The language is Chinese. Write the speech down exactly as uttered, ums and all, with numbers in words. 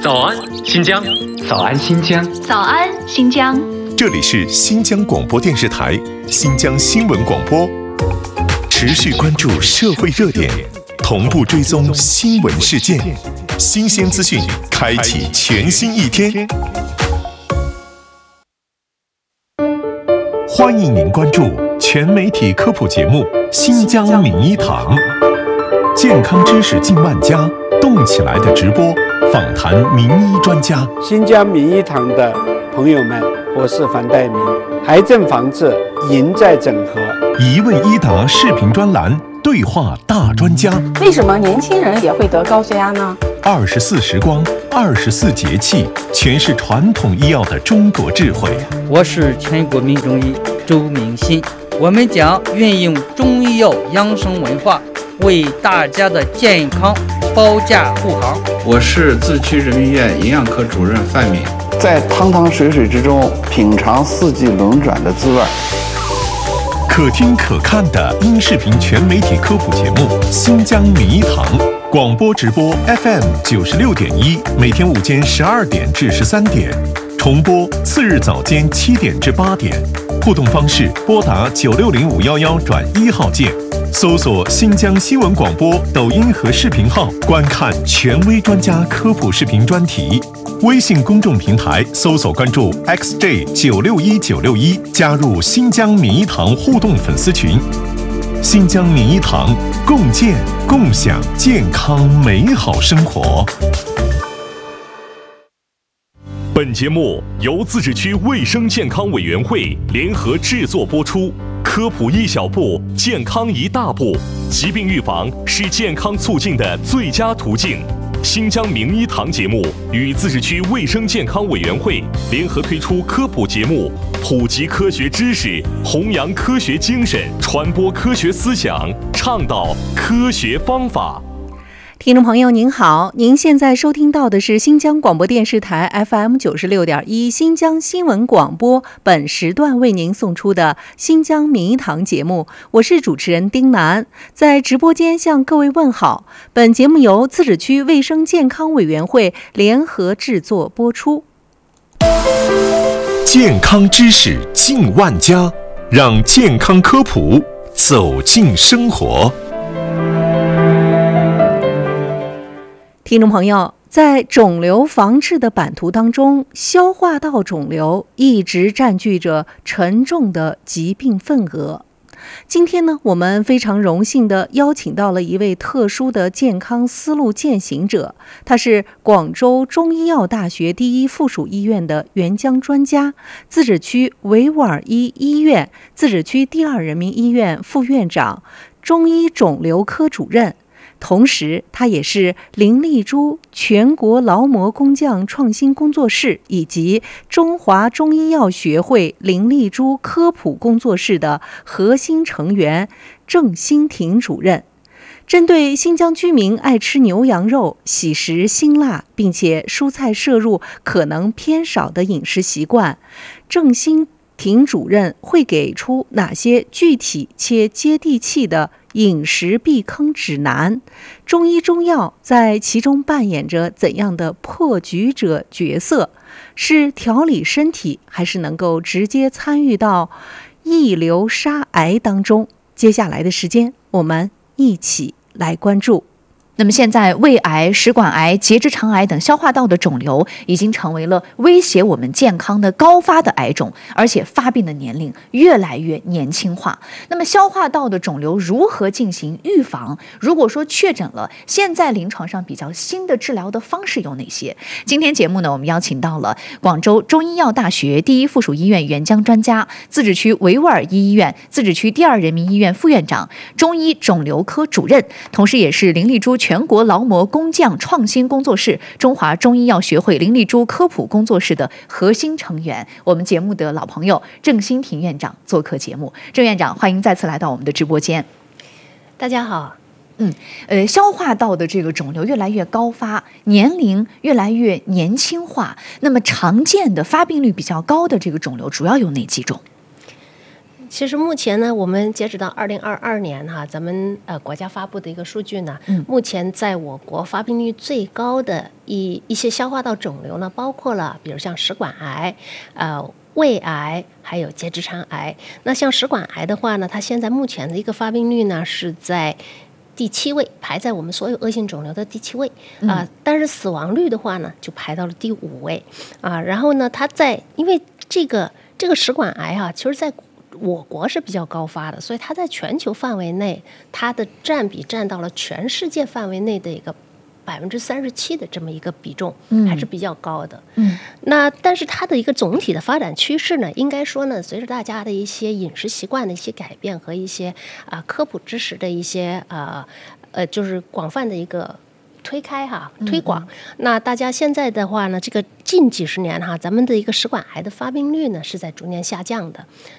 早安，新疆！ 早安，新疆！ 早安，新疆！ 这里是新疆广播电视台新疆新闻广播，持续关注社会热点，同步追踪新闻事件，新鲜资讯，开启全新一天。欢迎您关注全媒体科普节目《新疆名医堂》，健康知识近万家，动起来的直播，访谈名医专家。 新疆名医堂的朋友们，我是樊岱明。癌症防治赢在整合， 一问一答视频专栏，对话大专家。 为什么年轻人也会得高血压呢？ 二十四时光，二十四节气，全是传统医药的中国智慧。 我是全国名中医周明新，我们将运用中医药养生文化，为大家的健康保驾护航。 我是自区人民医院营养科主任范敏， 在汤汤水水之中品尝四季轮转的滋味。 可听可看的音视频全媒体科普节目《新疆名医堂》，广播直播 F M 九十六点一，每天午间十二点至十三点，重播次日早间七点至八点。互动方式：拨打九六零五幺幺转一号键，搜索新疆新闻广播抖音和视频号，观看权威专家科普视频专题。微信公众平台搜索关注 X J 九六一九六一，加入新疆名医堂互动粉丝群。新疆名医堂，共建共享健康美好生活。 本节目由自治区卫生健康委员会联合制作播出。科普一小步，健康一大步。疾病预防是健康促进的最佳途径。新疆名医堂节目与自治区卫生健康委员会联合推出科普节目，普及科学知识，弘扬科学精神，传播科学思想，倡导科学方法。 听众朋友您好，您现在收听到的是新疆广播电视台 F M 九十六点一新疆新闻广播，本时段为您送出的新疆名医堂节目，我是主持人丁楠，在直播间向各位问好。本节目由自治区卫生健康委员会联合制作播出。 健康知识近万家，让健康科普走进生活。 听众朋友，在肿瘤防治的版图当中，消化道肿瘤一直占据着沉重的疾病份额。今天呢，我们非常荣幸地邀请到了一位特殊的健康思路践行者，他是广州中医药大学第一附属医院的援疆专家，自治区维吾尔伊医院自治区第二人民医院副院长，中医肿瘤科主任。同时，他也是林丽珠全国劳模工匠创新工作室以及中华中医药学会林丽珠科普工作室的核心成员郑新婷主任。针对新疆居民爱吃牛羊肉、喜食辛辣，并且蔬菜摄入可能偏少的饮食习惯，郑新婷主任会给出哪些具体且接地气的饮食避坑指南？中医中药在其中扮演着怎样的破局者角色？是调理身体，还是能够直接参与到抑瘤杀癌当中？接下来的时间，我们一起来关注。 那么现在，胃癌、食管癌、结直肠癌等消化道的肿瘤已经成为了威胁我们健康的高发的癌种，而且发病的年龄越来越年轻化。那么消化道的肿瘤如何进行预防？如果说确诊了，现在临床上比较新的治疗的方式有哪些？今天节目呢，我们邀请到了广州中医药大学第一附属医院援疆专家，自治区维吾尔伊医院自治区第二人民医院副院长，中医肿瘤科主任，同时也是林丽珠全国劳模工匠创新工作室、中华中医药学会林丽珠科普工作室的核心成员，我们节目的老朋友郑新婷院长做客节目。郑院长，欢迎再次来到我们的直播间。 大家好。 嗯，呃，消化道的这个肿瘤越来越高发，年龄越来越年轻化，那么常见的发病率比较高的这个肿瘤主要有哪几种？ 其实目前呢，我们截止到二零二二年哈，咱们呃国家发布的一个数据呢， 嗯、 目前在我国发病率最高的一一些消化道肿瘤呢，包括了比如像食管癌，呃。胃癌还有结直肠癌。那像食管癌的话呢，它现在目前的一个发病率呢是在第七位，排在我们所有恶性肿瘤的第七位啊、呃。但是死亡率的话呢，就排到了第五位啊。然后呢，它在因为这个这个食管癌啊，其实在我国是比较高发的，所以它在全球范围内，它的占比占到了全世界范围内的一个百分之三十七的这么一个比重，还是比较高的。 嗯， 那但是它的一个总体的发展趋势呢，应该说呢，随着大家的一些饮食习惯的一些改变和一些啊、呃、科普知识的一些啊 呃, 呃就是广泛的一个推开哈推广、嗯嗯，那大家现在的话呢，这个近几十年哈，咱们的一个食管癌的发病率呢是在逐年下降的。